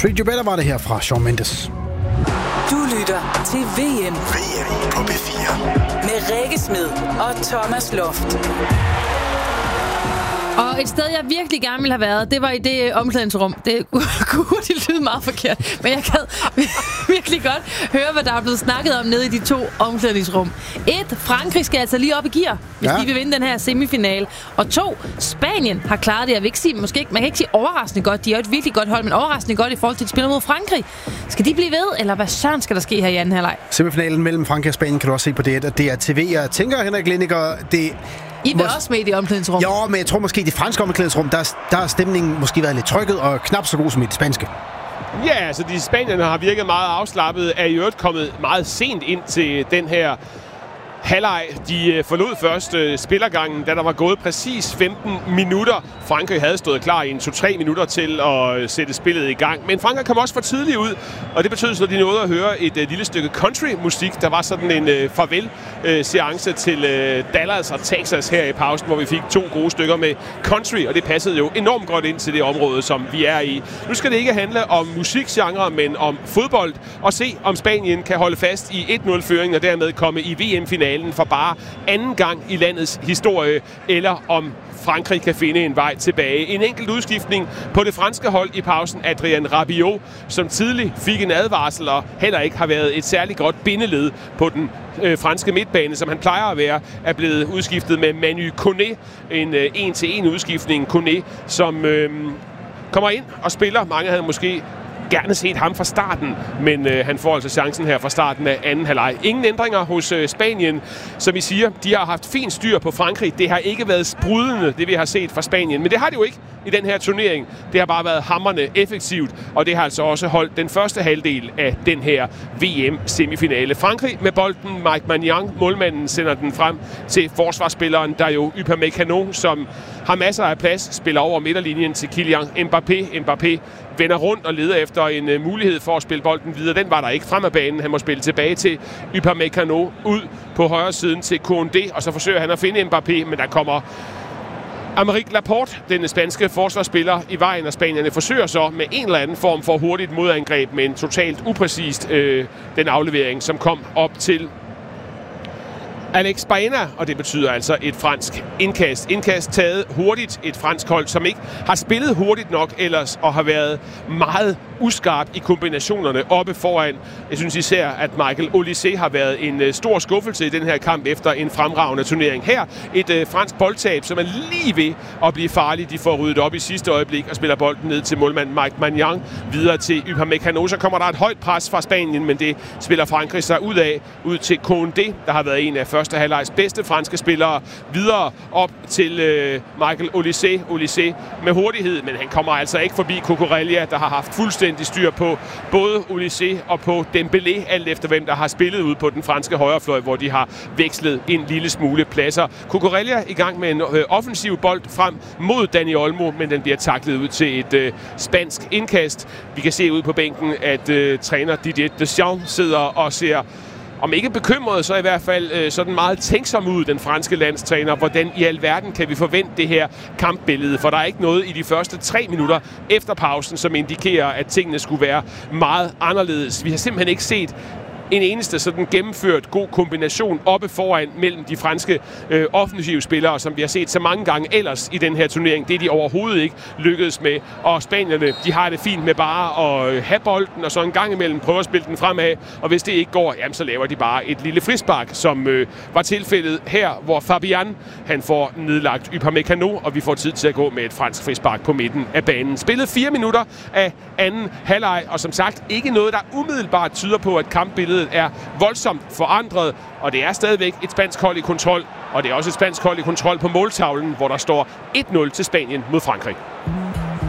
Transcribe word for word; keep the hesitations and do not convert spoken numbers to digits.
Treat You Better var det her fra Shawn Mendes. Du lytter til V M. V M på P fire. Med Rikke Smed og Thomas Loft. Og et sted, jeg virkelig gerne ville have været, det var i det omklædningsrum. Det kunne hurtigt lyde meget forkert, men jeg kan virkelig godt høre, hvad der er blevet snakket om nede i de to omklædningsrum. Et, Frankrig skal altså lige op i gear, hvis ja. de vil vinde den her semifinale. Og to, Spanien har klaret det. Jeg vil ikke sige, måske ikke, man kan ikke sige overraskende godt. De er jo et virkelig godt hold, men overraskende godt i forhold til, at de spiller mod Frankrig. Skal de blive ved, eller hvad søren skal der ske her i anden halvleg? Semifinalen mellem Frankrig og Spanien kan du også se på det, at det er T V. Jeg tænker, Henrik Lindiger, det... I vil også med i det omklædningsrum. Jo, men jeg tror måske, i det franske omklædningsrum, der, der har stemningen måske været lidt trykket og knap så god som i det spanske. Ja, altså de spanierne har virket meget afslappet, er i øvrigt kommet meget sent ind til den her halvleg. De forlod først øh, spillergangen, da der var gået præcis femten minutter. Frankrig havde stået klar i en to tre minutter til at øh, sætte spillet i gang. Men Frankrig kom også for tidligt ud, og det betød så, at de nåede at høre et øh, lille stykke country-musik. Der var sådan en øh, farvel-seance øh, til øh, Dallas og Texas her i pausen, hvor vi fik to gode stykker med country, og det passede jo enormt godt ind til det område, som vi er i. Nu skal det ikke handle om musikgenre, men om fodbold, og se, om Spanien kan holde fast i et nul-føringen og dermed komme i V M-finalen for bare anden gang i landets historie, eller om Frankrig kan finde en vej tilbage. En enkelt udskiftning på det franske hold i pausen. Adrien Rabiot, som tidligt fik en advarsel og heller ikke har været et særligt godt bindeled på den øh, franske midtbane, som han plejer at være, er blevet udskiftet med Manu Koné. En øh, en-til-en udskiftning. Koné, som øh, kommer ind og spiller. Mange havde måske gerne set ham fra starten, men øh, han får altså chancen her fra starten af anden halvleg. Ingen ændringer hos øh, Spanien. Som I siger, de har haft fint styr på Frankrig. Det har ikke været sprudlende, det vi har set fra Spanien, men det har det jo ikke i den her turnering. Det har bare været hamrende effektivt, og det har altså også holdt den første halvdel af den her V M-semifinale. Frankrig med bolden. Mike Maignan, målmanden, sender den frem til forsvarsspilleren, der jo Upamecano, som har masser af plads, spiller over midterlinjen til Kylian Mbappé. Mbappé vender rundt og leder efter en uh, mulighed for at spille bolden videre. Den var der ikke frem af banen. Han må spille tilbage til Upamecano, ud på højre siden til Koundé, og så forsøger han at finde Mbappé, men der kommer Aymeric Laporte, den spanske forsvarsspiller, i vejen, og spanierne forsøger så med en eller anden form for hurtigt modangreb, men totalt upræcist øh, den aflevering, som kom op til Alex Baena, og det betyder altså et fransk indkast. Indkast taget hurtigt. Et fransk hold, som ikke har spillet hurtigt nok ellers, og har været meget uskarp i kombinationerne oppe foran. Jeg synes især, at Michael Olise har været en uh, stor skuffelse i den her kamp efter en fremragende turnering. Her et uh, fransk boldtab, som er lige ved at blive farligt. De får ryddet op i sidste øjeblik og spiller bolden ned til målmand Mike Maignan. Videre til Upamecano. Så kommer der et højt pres fra Spanien, men det spiller Frankrig sig ud af. Ud til Koundé, der har været en af første halvlejs bedste franske spillere. Videre op til uh, Michael Olise. Olise med hurtighed, men han kommer altså ikke forbi Cucurella, der har haft fuldstændig styr på både Olise og på Dembélé, alt efter hvem der har spillet ud på den franske højrefløj, hvor de har vekslet en lille smule pladser. Cucurella i gang med en øh, offensiv bold frem mod Dani Olmo, men den bliver taklet ud til et øh, spansk indkast. Vi kan se ud på bænken, at øh, træner Didier Deschamps sidder og ser, om ikke bekymret, så i hvert fald øh, sådan meget tænksom ud, den franske landstræner. Hvordan i alverden kan vi forvente det her kampbillede? For der er ikke noget i de første tre minutter efter pausen, som indikerer, at tingene skulle være meget anderledes. Vi har simpelthen ikke set en eneste sådan gennemført god kombination oppe foran mellem de franske øh, offensive spillere, som vi har set så mange gange ellers i den her turnering. Det er de overhovedet ikke lykkedes med. Og spanierne, de har det fint med bare at have bolden, og så en gang imellem prøve at spille den fremad. Og hvis det ikke går, jamen, så laver de bare et lille frispark, som øh, var tilfældet her, hvor Fabian, han får nedlagt Upamecano, og vi får tid til at gå med et fransk frispark på midten af banen. Spillet fire minutter af anden halvleg, og som sagt ikke noget, der umiddelbart tyder på, at kampbilledet er voldsomt forandret, og det er stadigvæk et spansk hold i kontrol, og det er også et spansk hold i kontrol på måltavlen, hvor der står et nul til Spanien mod Frankrig.